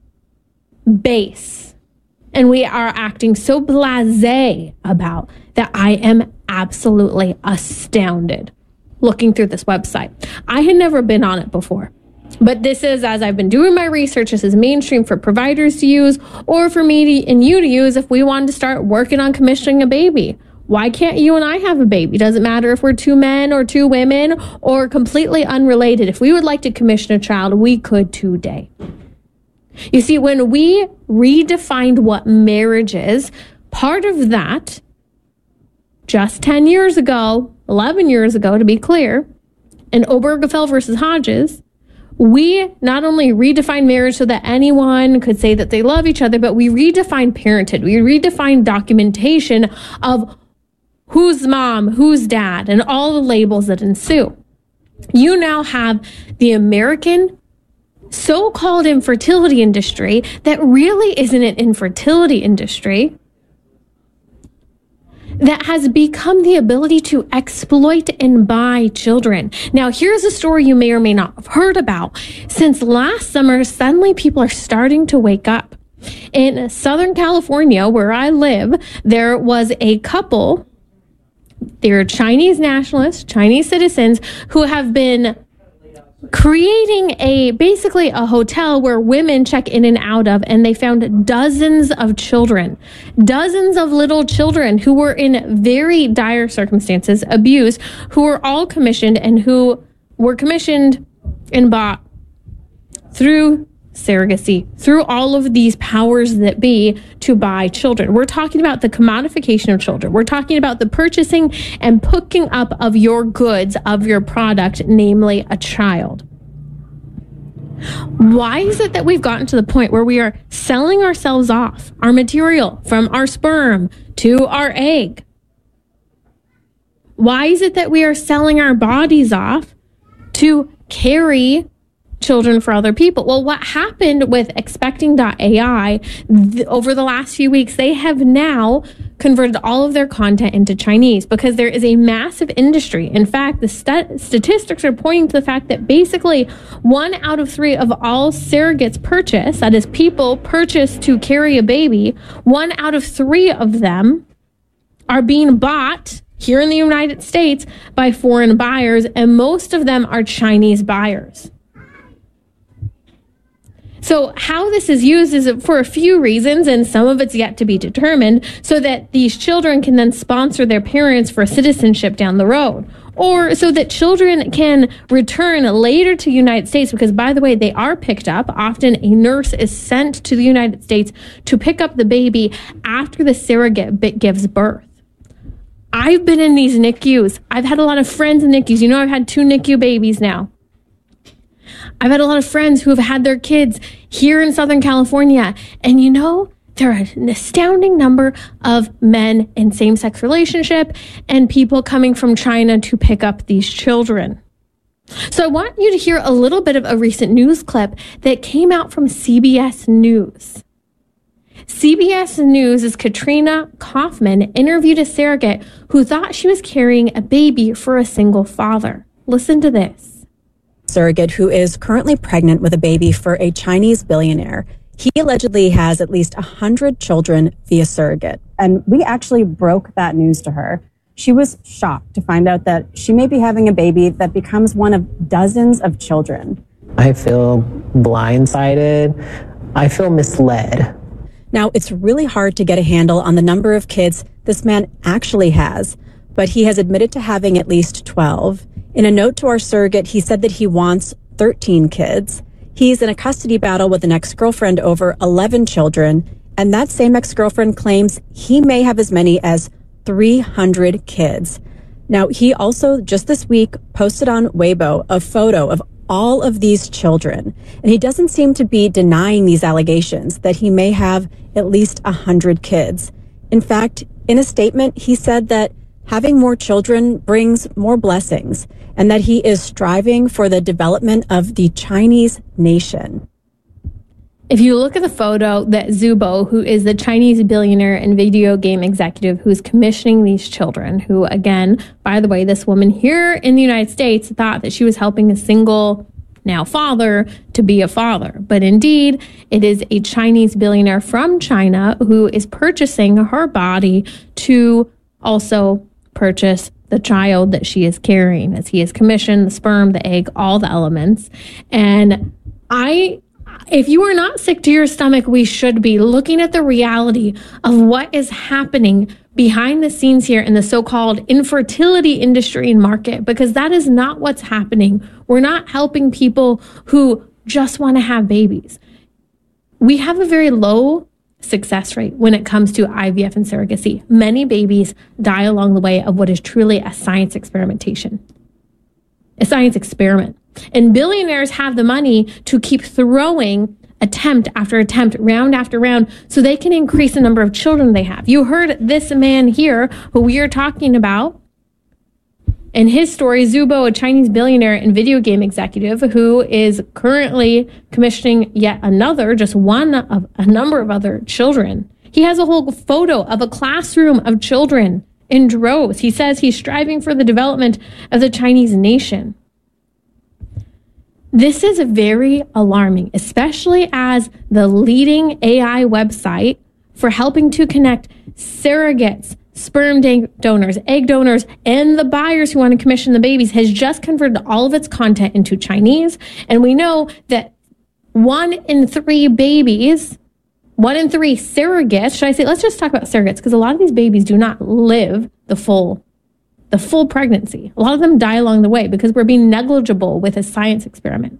base and we are acting so blasé about that I am absolutely astounded looking through this website. I had never been on it before, but this is, as I've been doing my research, this is mainstream for providers to use or for me to, and you to use if we wanted to start working on commissioning a baby. Why can't you and I have a baby? Doesn't matter if we're two men or two women or completely unrelated. If we would like to commission a child, we could today. You see, when we redefined what marriage is, part of that, just ten years ago, eleven years ago to be clear, in Obergefell versus Hodges, we not only redefined marriage so that anyone could say that they love each other, but we redefined parenthood. We redefined documentation of who's mom, who's dad, and all the labels that ensue. You now have the American so-called infertility industry that really isn't an infertility industry that has become the ability to exploit and buy children. Now, here's a story you may or may not have heard about. Since last summer, suddenly people are starting to wake up. In Southern California, where I live, there was a couple. They're Chinese nationalists, Chinese citizens who have been creating a basically a hotel where women check in and out of, and they found dozens of children, dozens of little children who were in very dire circumstances, abused, who were all commissioned and who were commissioned and bought through surrogacy, through all of these powers that be to buy children. We're talking about the commodification of children. We're talking about the purchasing and picking up of your goods, of your product, namely a child. Why is it that we've gotten to the point where we are selling ourselves off, our material, from our sperm to our egg? Why is it that we are selling our bodies off to carry children for other people? Well, what happened with expecting dot A I th- over the last few weeks, they have now converted all of their content into Chinese because there is a massive industry. In fact, the st- statistics are pointing to the fact that basically one out of three of all surrogates purchased, that is people purchased to carry a baby, one out of three of them are being bought here in the United States by foreign buyers, and most of them are Chinese buyers. So how this is used is for a few reasons, and some of it's yet to be determined, so that these children can then sponsor their parents for citizenship down the road, or so that children can return later to the United States, because, by the way, they are picked up. Often a nurse is sent to the United States to pick up the baby after the surrogate gives birth. I've been in these N I C Us. I've had a lot of friends in N I C Us. You know, I've had two N I C U babies now. I've had a lot of friends who have had their kids here in Southern California. And you know, there are an astounding number of men in same-sex relationship and people coming from China to pick up these children. So I want you to hear a little bit of a recent news clip that came out from C B S News. C B S News' Katrina Kaufman interviewed a surrogate who thought she was carrying a baby for a single father. Listen to this. Surrogate who is currently pregnant with a baby for a Chinese billionaire. He allegedly has at least one hundred children via surrogate. And we actually broke that news to her. She was shocked to find out that she may be having a baby that becomes one of dozens of children. I feel blindsided. I feel misled. Now, it's really hard to get a handle on the number of kids this man actually has, but he has admitted to having at least twelve. In a note to our surrogate, he said that he wants thirteen kids. He's in a custody battle with an ex-girlfriend over eleven children, and that same ex-girlfriend claims he may have as many as three hundred kids. Now, he also just this week posted on Weibo a photo of all of these children, and he doesn't seem to be denying these allegations that he may have at least one hundred kids. In fact, in a statement, he said that having more children brings more blessings and that he is striving for the development of the Chinese nation. If you look at the photo that Zubo, who is the Chinese billionaire and video game executive who's commissioning these children, who, again, by the way, this woman here in the United States thought that she was helping a single now father to be a father. But indeed, it is a Chinese billionaire from China who is purchasing her body to also purchase the child that she is carrying, as he has commissioned the sperm, the egg, all the elements. And I... If you are not sick to your stomach, we should be looking at the reality of what is happening behind the scenes here in the so-called infertility industry and market, because that is not what's happening. We're not helping people who just want to have babies. We have a very low success rate when it comes to I V F and surrogacy. Many babies die along the way of what is truly a science experimentation, a science experiment. And billionaires have the money to keep throwing attempt after attempt, round after round, so they can increase the number of children they have. You heard this man here, who we are talking about, in his story, Zubo, a Chinese billionaire and video game executive who is currently commissioning yet another, just one of a number of other children. He has a whole photo of a classroom of children in droves. He says he's striving for the development of the Chinese nation. This is very alarming, especially as the leading A I website for helping to connect surrogates, sperm donors, egg donors, and the buyers who want to commission the babies has just converted all of its content into Chinese. And we know that one in three babies, one in three surrogates, should I say, let's just talk about surrogates, because a lot of these babies do not live the full the full pregnancy. A lot of them die along the way because we're being negligible with a science experiment.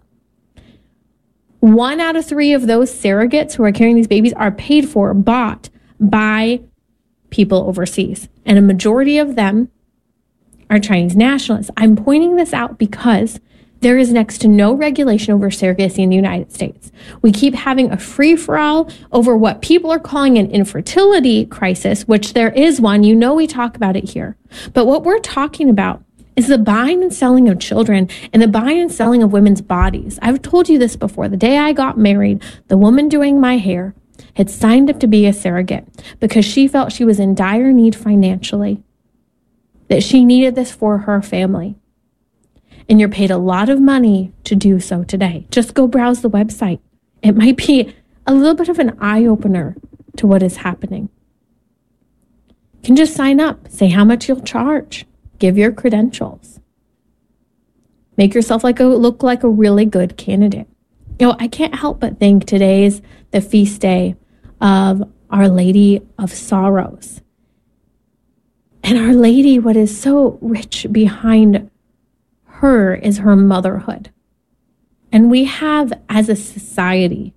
One out of three of those surrogates who are carrying these babies are paid for, bought by people overseas. And a majority of them are Chinese nationalists. I'm pointing this out because there is next to no regulation over surrogacy in the United States. We keep having a free-for-all over what people are calling an infertility crisis, which there is one. You know we talk about it here. But what we're talking about is the buying and selling of children and the buying and selling of women's bodies. I've told you this before. The day I got married, the woman doing my hair had signed up to be a surrogate because she felt she was in dire need financially, that she needed this for her family. And you're paid a lot of money to do so today. Just go browse the website. It might be a little bit of an eye-opener to what is happening. You can just sign up, say how much you'll charge, give your credentials. Make yourself like a, look like a really good candidate. You know, I can't help but think today's the feast day of Our Lady of Sorrows. And Our Lady, what is so rich behind her is her motherhood. And we have, as a society,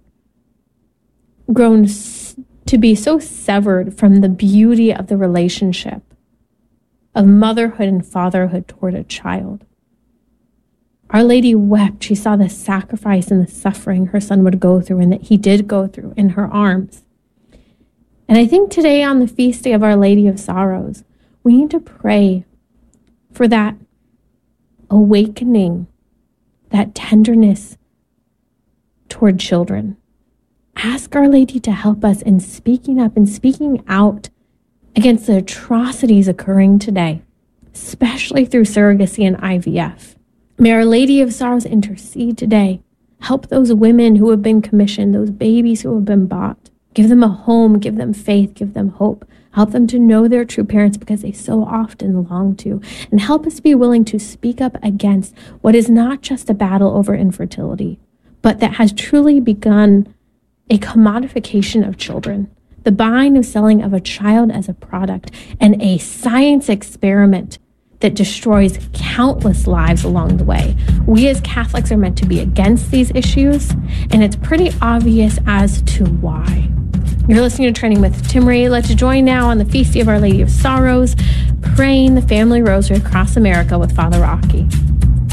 grown to be so severed from the beauty of the relationship of motherhood and fatherhood toward a child. Our Lady wept. She saw the sacrifice and the suffering her son would go through and that he did go through in her arms. And I think today on the feast day of Our Lady of Sorrows, we need to pray for that awakening, that tenderness toward children. Ask Our Lady to help us in speaking up and speaking out against the atrocities occurring today, especially through surrogacy and I V F. May Our Lady of Sorrows intercede today. Help those women who have been commissioned, those babies who have been bought. Give them a home, give them faith, give them hope. Help them to know their true parents because they so often long to. And help us be willing to speak up against what is not just a battle over infertility, but that has truly begun a commodification of children. The buying and selling of a child as a product and a science experiment that destroys countless lives along the way. We as Catholics are meant to be against these issues, and it's pretty obvious as to why. You're listening to Training with Timmerie. Let's join now on the Feast Day of Our Lady of Sorrows, praying the Family Rosary across America with Father Rocky.